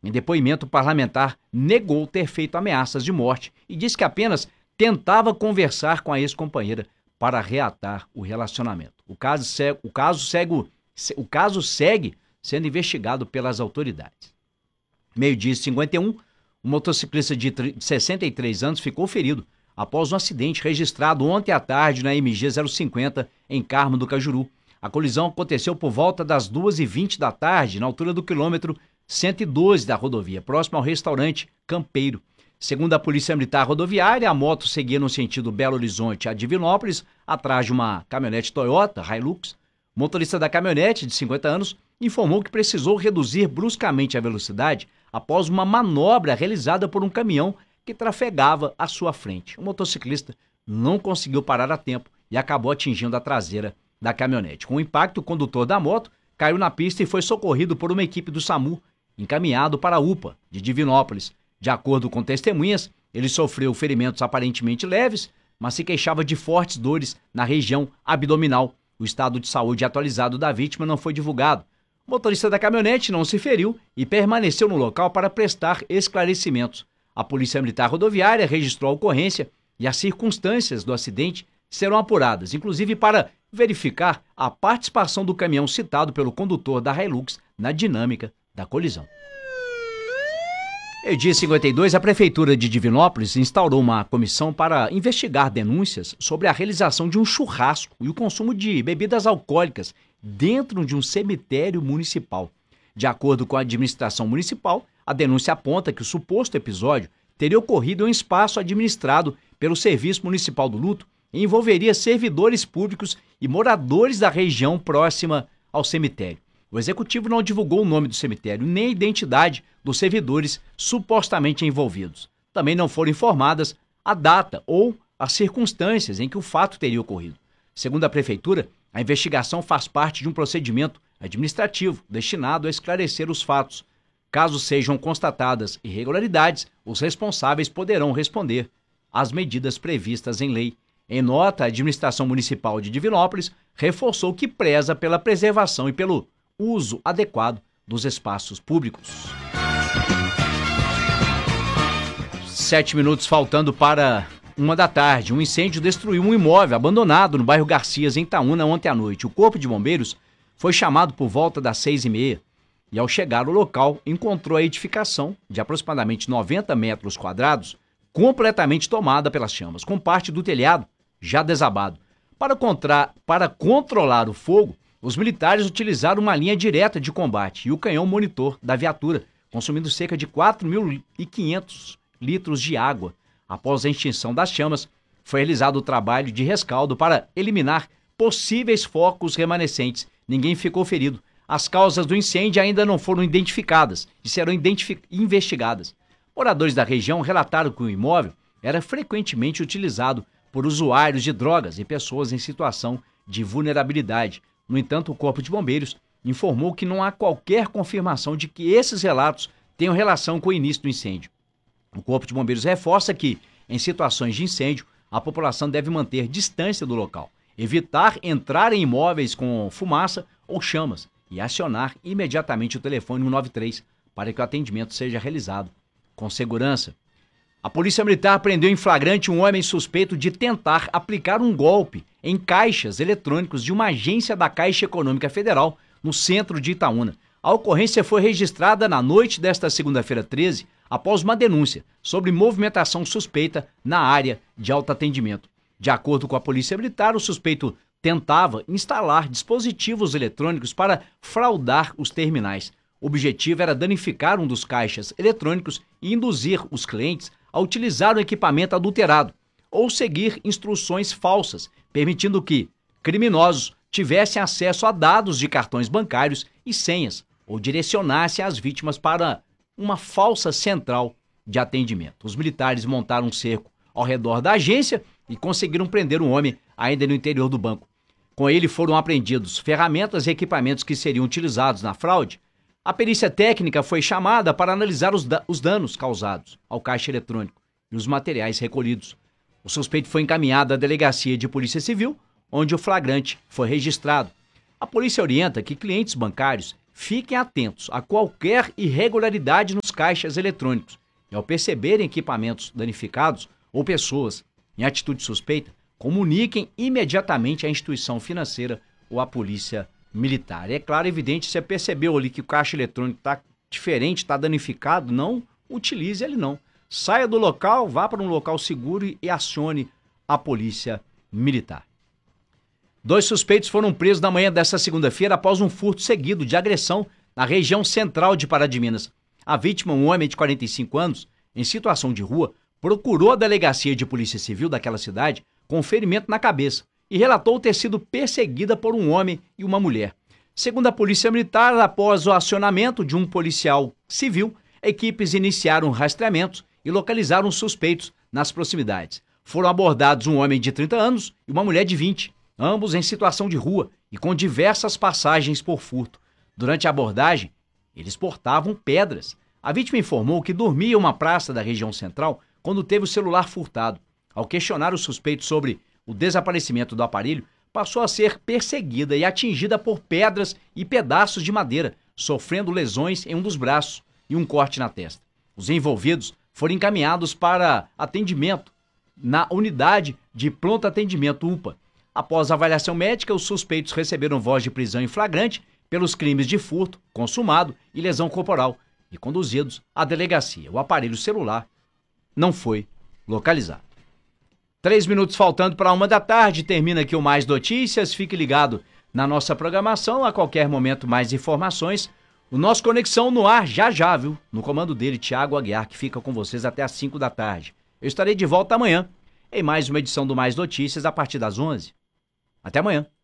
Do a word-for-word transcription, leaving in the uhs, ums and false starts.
Em depoimento, o parlamentar negou ter feito ameaças de morte e disse que apenas tentava conversar com a ex-companheira para reatar o relacionamento. O caso segue, o caso segue, o caso segue sendo investigado pelas autoridades. Meio-dia e cinquenta e um, um motociclista de sessenta e três anos ficou ferido após um acidente registrado ontem à tarde na M G zero cinquenta, em Carmo do Cajuru. A colisão aconteceu por volta das duas e vinte da tarde, na altura do quilômetro cento e doze da rodovia, próximo ao restaurante Campeiro. Segundo a Polícia Militar Rodoviária, a moto seguia no sentido Belo Horizonte a Divinópolis, atrás de uma caminhonete Toyota Hilux. O motorista da caminhonete, de cinquenta anos, informou que precisou reduzir bruscamente a velocidade após uma manobra realizada por um caminhão que trafegava à sua frente. O motociclista não conseguiu parar a tempo e acabou atingindo a traseira da caminhonete. Com o impacto, o condutor da moto caiu na pista e foi socorrido por uma equipe do SAMU, encaminhado para a U P A de Divinópolis. De acordo com testemunhas, ele sofreu ferimentos aparentemente leves, mas se queixava de fortes dores na região abdominal. O estado de saúde atualizado da vítima não foi divulgado. O motorista da caminhonete não se feriu e permaneceu no local para prestar esclarecimentos. A Polícia Militar Rodoviária registrou a ocorrência e as circunstâncias do acidente serão apuradas, inclusive para verificar a participação do caminhão citado pelo condutor da Hilux na dinâmica da colisão. Meio-dia cinquenta e dois, a Prefeitura de Divinópolis instaurou uma comissão para investigar denúncias sobre a realização de um churrasco e o consumo de bebidas alcoólicas dentro de um cemitério municipal. De acordo com a administração municipal, a denúncia aponta que o suposto episódio teria ocorrido em um espaço administrado pelo Serviço Municipal do Luto e envolveria servidores públicos e moradores da região próxima ao cemitério. O executivo não divulgou o nome do cemitério nem a identidade dos servidores supostamente envolvidos. Também não foram informadas a data ou as circunstâncias em que o fato teria ocorrido. Segundo a Prefeitura, a investigação faz parte de um procedimento administrativo destinado a esclarecer os fatos. Caso sejam constatadas irregularidades, os responsáveis poderão responder às medidas previstas em lei. Em nota, a administração municipal de Divinópolis reforçou que preza pela preservação e pelo uso adequado dos espaços públicos. Sete minutos faltando para uma da tarde. Um incêndio destruiu um imóvel abandonado no bairro Garcias, em Itaúna, ontem à noite. O Corpo de Bombeiros foi chamado por volta das seis e meia e, ao chegar ao local, encontrou a edificação de aproximadamente noventa metros quadrados completamente tomada pelas chamas, com parte do telhado já desabado. Para, contra... para controlar o fogo, os militares utilizaram uma linha direta de combate e o canhão monitor da viatura, consumindo cerca de quatro mil e quinhentos litros de água. Após a extinção das chamas, foi realizado o trabalho de rescaldo para eliminar possíveis focos remanescentes. Ninguém ficou ferido. As causas do incêndio ainda não foram identificadas e serão identific... investigadas. Moradores da região relataram que o imóvel era frequentemente utilizado por usuários de drogas e pessoas em situação de vulnerabilidade. No entanto, o Corpo de Bombeiros informou que não há qualquer confirmação de que esses relatos tenham relação com o início do incêndio. O Corpo de Bombeiros reforça que, em situações de incêndio, a população deve manter distância do local, evitar entrar em imóveis com fumaça ou chamas e acionar imediatamente o telefone cento e noventa e três para que o atendimento seja realizado com segurança. A Polícia Militar prendeu em flagrante um homem suspeito de tentar aplicar um golpe em caixas eletrônicos de uma agência da Caixa Econômica Federal no centro de Itaúna. A ocorrência foi registrada na noite desta segunda-feira treze, após uma denúncia sobre movimentação suspeita na área de autoatendimento. De acordo com a Polícia Militar, o suspeito tentava instalar dispositivos eletrônicos para fraudar os terminais. O objetivo era danificar um dos caixas eletrônicos e induzir os clientes a utilizar o equipamento adulterado ou seguir instruções falsas, permitindo que criminosos tivessem acesso a dados de cartões bancários e senhas ou direcionassem as vítimas para uma falsa central de atendimento. Os militares montaram um cerco ao redor da agência e conseguiram prender um homem ainda no interior do banco. Com ele foram apreendidos ferramentas e equipamentos que seriam utilizados na fraude. A perícia técnica foi chamada para analisar os, da- os danos causados ao caixa eletrônico e os materiais recolhidos. O suspeito foi encaminhado à delegacia de Polícia Civil, onde o flagrante foi registrado. A polícia orienta que clientes bancários fiquem atentos a qualquer irregularidade nos caixas caixas eletrônicos. E ao perceberem equipamentos danificados ou pessoas em atitude suspeita, comuniquem imediatamente à instituição financeira ou à polícia militar. E é claro, evidente, se você percebeu ali que o caixa eletrônico está diferente, está danificado, não utilize ele não. Saia do local, vá para um local seguro e, e acione a polícia militar. Dois suspeitos foram presos na manhã desta segunda-feira após um furto seguido de agressão na região central de Pará de Minas. A vítima, um homem de quarenta e cinco anos, em situação de rua, procurou a delegacia de polícia civil daquela cidade com ferimento na cabeça e relatou ter sido perseguida por um homem e uma mulher. Segundo a polícia militar, após o acionamento de um policial civil, equipes iniciaram rastreamentos e localizaram os suspeitos nas proximidades. Foram abordados um homem de trinta anos e uma mulher de vinte, ambos em situação de rua e com diversas passagens por furto. Durante a abordagem, eles portavam pedras. A vítima informou que dormia em uma praça da região central quando teve o celular furtado. Ao questionar os suspeitos sobre o desaparecimento do aparelho, passou a ser perseguida e atingida por pedras e pedaços de madeira, sofrendo lesões em um dos braços e um corte na testa. Os envolvidos foram encaminhados para atendimento na unidade de pronto atendimento U P A. Após a avaliação médica, os suspeitos receberam voz de prisão em flagrante pelos crimes de furto, consumado e lesão corporal e conduzidos à delegacia. O aparelho celular não foi localizado. Três minutos faltando para uma da tarde, termina aqui o Mais Notícias. Fique ligado na nossa programação, a qualquer momento mais informações. O nosso Conexão no ar já já, viu? No comando dele, Tiago Aguiar, que fica com vocês até às cinco da tarde. Eu estarei de volta amanhã em mais uma edição do Mais Notícias a partir das onze. Até amanhã.